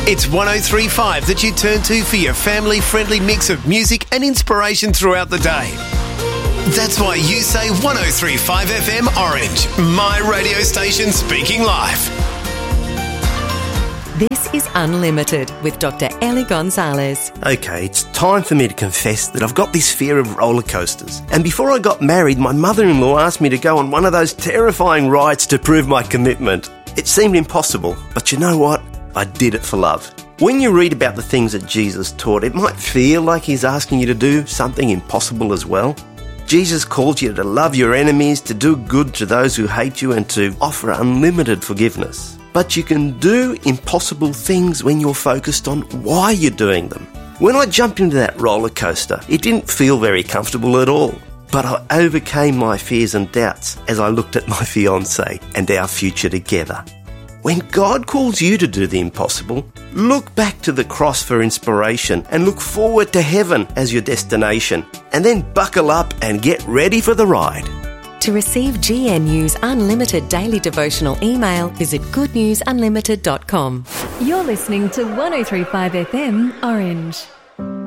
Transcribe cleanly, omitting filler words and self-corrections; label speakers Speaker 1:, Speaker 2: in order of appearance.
Speaker 1: It's 103.5 that you turn to for your family-friendly mix of music and inspiration throughout the day. That's why you say 103.5 FM Orange, my radio station speaking live.
Speaker 2: This is Unlimited with Dr. Ellie Gonzalez.
Speaker 3: Okay, it's time for me to confess that I've got this fear of roller coasters. And before I got married, my mother-in-law asked me to go on one of those terrifying rides to prove my commitment. It seemed impossible, but you know what? I did it for love. When you read about the things that Jesus taught, it might feel like he's asking you to do something impossible as well. Jesus calls you to love your enemies, to do good to those who hate you, and to offer unlimited forgiveness. But you can do impossible things when you're focused on why you're doing them. When I jumped into that roller coaster, it didn't feel very comfortable at all. But I overcame my fears and doubts as I looked at my fiancée and our future together. When God calls you to do the impossible, look back to the cross for inspiration and look forward to heaven as your destination. And then buckle up and get ready for the ride.
Speaker 2: To receive GNU's Unlimited Daily Devotional email, visit goodnewsunlimited.com.
Speaker 4: You're listening to 103.5 FM Orange.